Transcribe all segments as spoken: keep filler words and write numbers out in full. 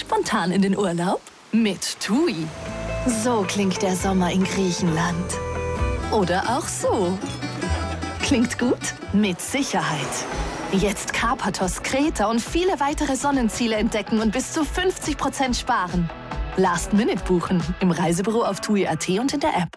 Spontan in den Urlaub? Mit TUI. So klingt der Sommer in Griechenland. Oder auch so. Klingt gut? Mit Sicherheit. Jetzt Karpathos, Kreta und viele weitere Sonnenziele entdecken und bis zu fünfzig Prozent sparen. Last Minute buchen. Im Reisebüro auf tui punkt at und in der App.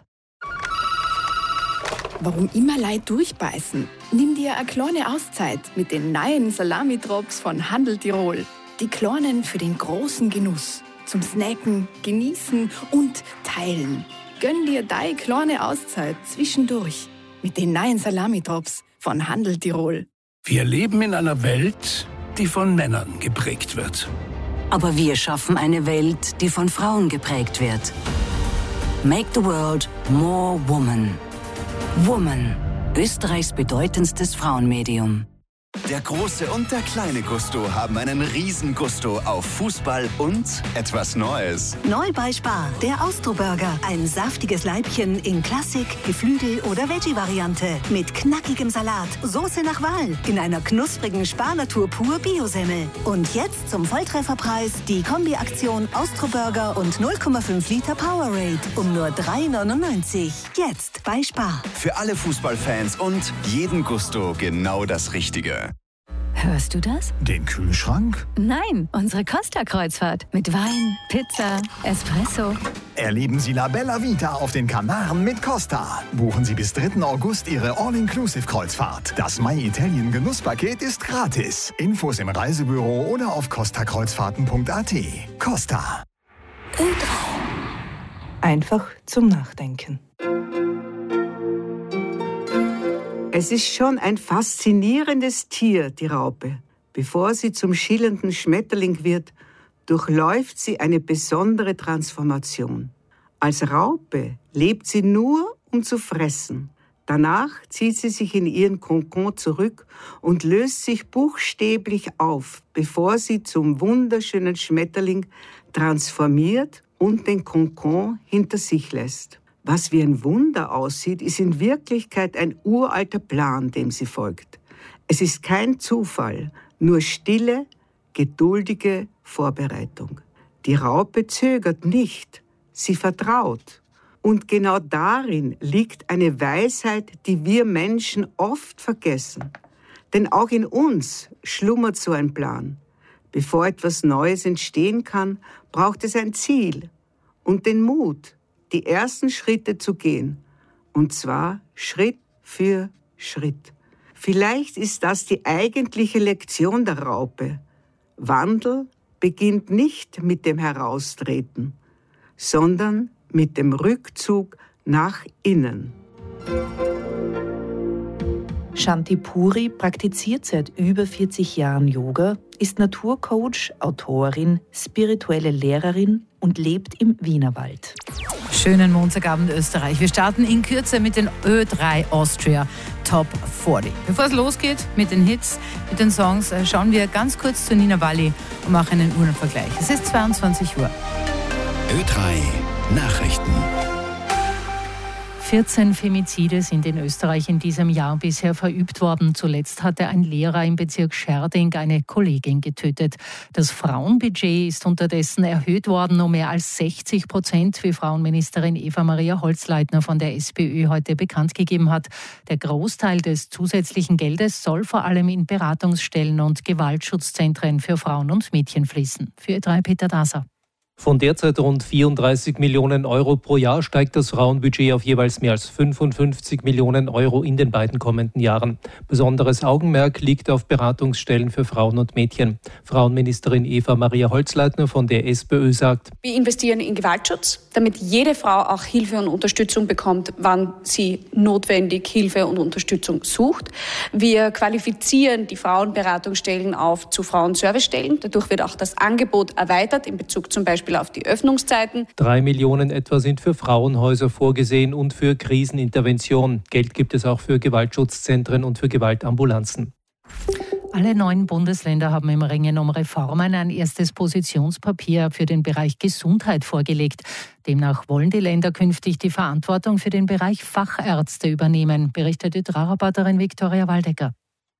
Warum immer Leid durchbeißen? Nimm dir eine kleine Auszeit mit den neuen Salami-Drops von Handel Tirol. Die kleinen für den großen Genuss. Zum Snacken, Genießen und Teilen. Gönn dir deine kleine Auszeit zwischendurch mit den neuen Salami-Drops von Handel Tirol. Wir leben in einer Welt, die von Männern geprägt wird. Aber wir schaffen eine Welt, die von Frauen geprägt wird. Make the world more woman. Woman, Österreichs bedeutendstes Frauenmedium. Der große und der kleine Gusto haben einen riesen Gusto auf Fußball und etwas Neues. Neu bei Spar, der Austro-Burger. Ein saftiges Leibchen in Klassik, Geflügel oder Veggie-Variante. Mit knackigem Salat, Soße nach Wahl. In einer knusprigen Spar-Natur pur Bio-Semmel. Und jetzt zum Volltrefferpreis die Kombi-Aktion Austro-Burger und null Komma fünf Liter Powerade. Um nur drei neunundneunzig. Jetzt bei Spar. Für alle Fußballfans und jeden Gusto genau das Richtige. Hörst du das? Den Kühlschrank? Nein, unsere Costa-Kreuzfahrt. Mit Wein, Pizza, Espresso. Erleben Sie La Bella Vita auf den Kanaren mit Costa. Buchen Sie bis dritten August Ihre All-Inclusive-Kreuzfahrt. Das My Italien Genusspaket ist gratis. Infos im Reisebüro oder auf costa kreuzfahrten punkt at. Costa. Ö drei. Einfach zum Nachdenken. Es ist schon ein faszinierendes Tier, die Raupe. Bevor sie zum schillernden Schmetterling wird, durchläuft sie eine besondere Transformation. Als Raupe lebt sie nur, um zu fressen. Danach zieht sie sich in ihren Kokon zurück und löst sich buchstäblich auf, bevor sie zum wunderschönen Schmetterling transformiert und den Kokon hinter sich lässt. Was wie ein Wunder aussieht, ist in Wirklichkeit ein uralter Plan, dem sie folgt. Es ist kein Zufall, nur stille, geduldige Vorbereitung. Die Raupe zögert nicht, sie vertraut. Und genau darin liegt eine Weisheit, die wir Menschen oft vergessen. Denn auch in uns schlummert so ein Plan. Bevor etwas Neues entstehen kann, braucht es ein Ziel und den Mut, die ersten Schritte zu gehen. Und zwar Schritt für Schritt. Vielleicht ist das die eigentliche Lektion der Raupe. Wandel beginnt nicht mit dem Heraustreten, sondern mit dem Rückzug nach innen. Shanti Puri praktiziert seit über vierzig Jahren Yoga, ist Naturcoach, Autorin, spirituelle Lehrerin und lebt im Wienerwald. Schönen Montagabend Österreich. Wir starten in Kürze mit den Ö drei Austria Top vierzig. Bevor es losgeht mit den Hits, mit den Songs, schauen wir ganz kurz zu Nina Walli und machen einen Uhrenvergleich. Es ist zweiundzwanzig Uhr. Ö drei Nachrichten. vierzehn Femizide sind in Österreich in diesem Jahr bisher verübt worden. Zuletzt hatte ein Lehrer im Bezirk Scherding eine Kollegin getötet. Das Frauenbudget ist unterdessen erhöht worden um mehr als sechzig Prozent, wie Frauenministerin Eva-Maria Holzleitner von der SPÖ heute bekannt gegeben hat. Der Großteil des zusätzlichen Geldes soll vor allem in Beratungsstellen und Gewaltschutzzentren für Frauen und Mädchen fließen. Für Ö drei Peter Daser. Von derzeit rund vierunddreißig Millionen Euro pro Jahr steigt das Frauenbudget auf jeweils mehr als fünfundfünfzig Millionen Euro in den beiden kommenden Jahren. Besonderes Augenmerk liegt auf Beratungsstellen für Frauen und Mädchen. Frauenministerin Eva-Maria Holzleitner von der SPÖ sagt: Wir investieren in Gewaltschutz, damit jede Frau auch Hilfe und Unterstützung bekommt, wann sie notwendig Hilfe und Unterstützung sucht. Wir qualifizieren die Frauenberatungsstellen auf zu Frauenservicestellen. Dadurch wird auch das Angebot erweitert in Bezug zum Beispiel auf die Öffnungszeiten. Drei Millionen etwa sind für Frauenhäuser vorgesehen und für Krisenintervention. Geld gibt es auch für Gewaltschutzzentren und für Gewaltambulanzen. Alle neun Bundesländer haben im Ringen um Reformen ein erstes Positionspapier für den Bereich Gesundheit vorgelegt. Demnach wollen die Länder künftig die Verantwortung für den Bereich Fachärzte übernehmen, berichtet Ö drei-Reporterin Viktoria Waldecker.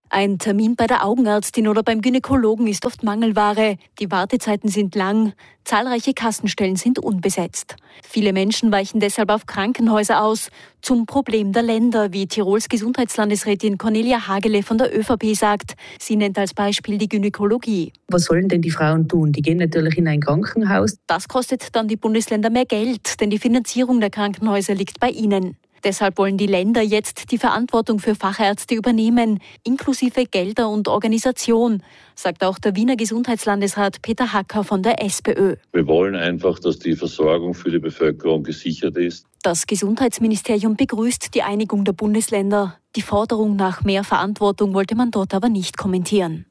Ein Termin bei der Augenärztin oder beim Gynäkologen ist oft Mangelware. Die Wartezeiten sind lang. Zahlreiche Kassenstellen sind unbesetzt. Viele Menschen weichen deshalb auf Krankenhäuser aus. Zum Problem der Länder, wie Tirols Gesundheitslandesrätin Cornelia Hagele von der ÖVP sagt. Sie nennt als Beispiel die Gynäkologie. Was sollen denn die Frauen tun? Die gehen natürlich in ein Krankenhaus. Das kostet dann die Bundesländer mehr Geld, denn die Finanzierung der Krankenhäuser liegt bei ihnen. Deshalb wollen die Länder jetzt die Verantwortung für Fachärzte übernehmen, inklusive Gelder und Organisation, sagt auch der Wiener Gesundheitslandesrat Peter Hacker von der SPÖ. Wir wollen einfach, dass die Versorgung für die Bevölkerung gesichert ist. Das Gesundheitsministerium begrüßt die Einigung der Bundesländer. Die Forderung nach mehr Verantwortung wollte man dort aber nicht kommentieren.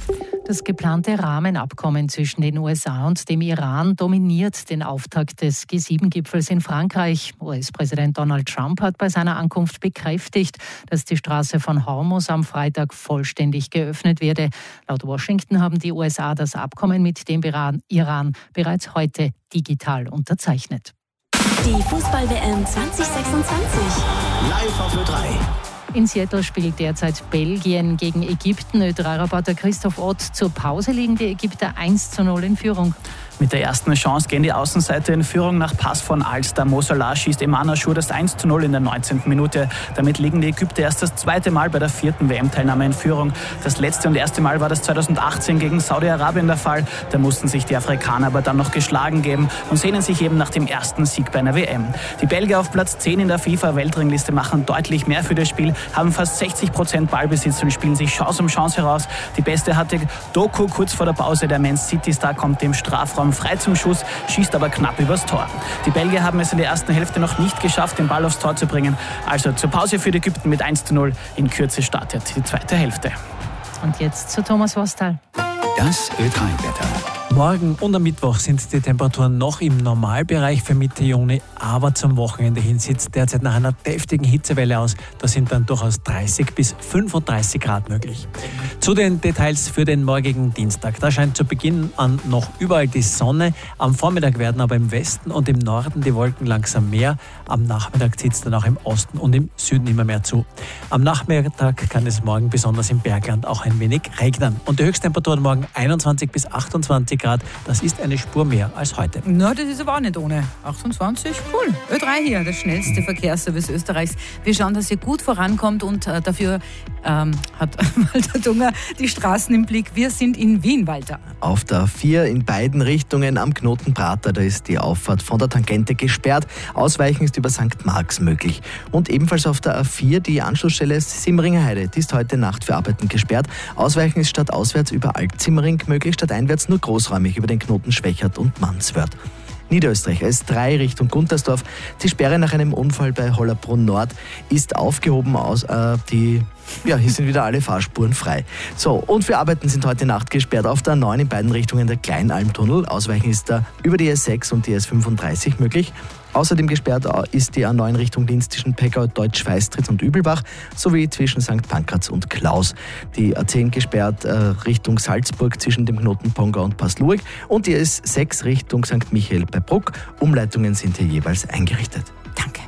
Das geplante Rahmenabkommen zwischen den U S A und dem Iran dominiert den Auftakt des G sieben Gipfels in Frankreich. U S-Präsident Donald Trump hat bei seiner Ankunft bekräftigt, dass die Straße von Hormuz am Freitag vollständig geöffnet werde. Laut Washington haben die U S A das Abkommen mit dem Iran bereits heute digital unterzeichnet. Die Fußball-W M zwanzig sechsundzwanzig. Live auf Ö drei. In Seattle spielt derzeit Belgien gegen Ägypten. Ö drei Reporter Christoph Ott. Zur Pause liegen die Ägypter eins zu null in Führung. Mit der ersten Chance gehen die Außenseiter in Führung nach Pass von Alster. Mo Salah schießt Eman Achour das eins zu null in der neunzehnten Minute. Damit liegen die Ägypter erst das zweite Mal bei der vierten W M-Teilnahme in Führung. Das letzte und erste Mal war das zweitausendachtzehn gegen Saudi-Arabien der Fall. Da mussten sich die Afrikaner aber dann noch geschlagen geben und sehnen sich eben nach dem ersten Sieg bei einer W M. Die Belgier auf Platz zehn in der FIFA-Weltrangliste machen deutlich mehr für das Spiel, haben fast sechzig Prozent Ballbesitz und spielen sich Chance um Chance heraus. Die beste hatte Doku kurz vor der Pause. Der Man City-Star kommt im Strafraum frei zum Schuss, schießt aber knapp übers Tor. Die Belgier haben es in der ersten Hälfte noch nicht geschafft, den Ball aufs Tor zu bringen. Also zur Pause für die Ägypten mit eins zu null. In Kürze startet die zweite Hälfte. Und jetzt zu Thomas Wostal. Das Ö drei Wetter. Morgen und am Mittwoch sind die Temperaturen noch im Normalbereich für Mitte Juni, aber zum Wochenende hin sieht es derzeit nach einer deftigen Hitzewelle aus. Da sind dann durchaus dreißig bis fünfunddreißig Grad möglich. Zu den Details für den morgigen Dienstag. Da scheint zu Beginn an noch überall die Sonne. Am Vormittag werden aber im Westen und im Norden die Wolken langsam mehr. Am Nachmittag zieht es dann auch im Osten und im Süden immer mehr zu. Am Nachmittag kann es morgen besonders im Bergland auch ein wenig regnen. Und die Höchsttemperaturen morgen einundzwanzig bis achtundzwanzig Grad. Das ist eine Spur mehr als heute. Na, das ist aber auch nicht ohne. achtundzwanzig, cool. Ö drei hier, der schnellste Verkehrsservice Österreichs. Wir schauen, dass ihr gut vorankommt und äh, dafür ähm, hat Walter Dunger die Straßen im Blick. Wir sind in Wien, Walter. Auf der A vier in beiden Richtungen am Knoten Prater, da ist die Auffahrt von der Tangente gesperrt. Ausweichen ist über Sankt Marx möglich. Und ebenfalls auf der A vier die Anschlussstelle Simmeringer Heide. Die ist heute Nacht für Arbeiten gesperrt. Ausweichen ist statt auswärts über Alt-Simmering möglich, statt einwärts nur großräumig über den Knoten Schwächert und Manswörth. Niederösterreich, S drei Richtung Guntersdorf. Die Sperre nach einem Unfall bei Hollerbrunn Nord ist aufgehoben aus. Äh, die, ja, hier sind wieder alle Fahrspuren frei. So, und für Arbeiten sind heute Nacht gesperrt auf der A neun in beiden Richtungen der Kleinalmtunnel. Ausweichen ist da über die S sechs und die S fünfunddreißig möglich. Außerdem gesperrt ist die A neun Richtung Linz zwischen Pegau, Deutsch-Feistritz und Übelbach sowie zwischen Sankt Pankraz und Klaus. Die A zehn gesperrt äh, Richtung Salzburg zwischen dem Knoten Pongau und Pasluig und die S sechs Richtung Sankt Michael bei Bruck. Umleitungen sind hier jeweils eingerichtet. Danke.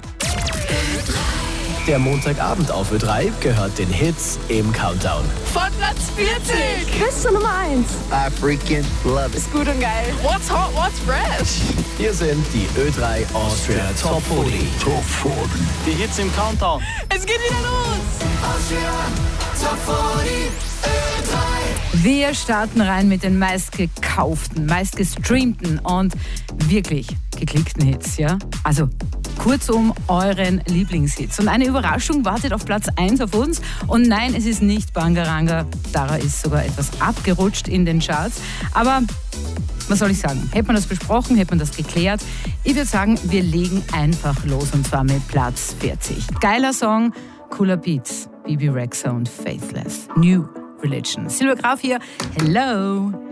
Der Montagabend auf Ö drei gehört den Hits im Countdown. Von Platz vierzig bis zur Nummer eins. I freaking love it. Ist gut und geil. What's hot, what's fresh? Hier sind die Ö drei Austria Top vierzig. Top vierzig. Die Hits im Countdown. Es geht wieder los. Austria Top vierzig. Ö drei. Wir starten rein mit den meistgekauften, meistgestreamten und wirklich geklickten Hits, ja? Also kurzum euren Lieblingshits. Und eine Überraschung wartet auf Platz eins auf uns. Und nein, es ist nicht Bangaranga. Dara ist sogar etwas abgerutscht in den Charts. Aber was soll ich sagen? Hätte man das besprochen, hätte man das geklärt? Ich würde sagen, wir legen einfach los und zwar mit Platz vierzig. Geiler Song, cooler Beats. Bibi Rexha und Faithless. New Religion. Silvia Graf hier. Hello.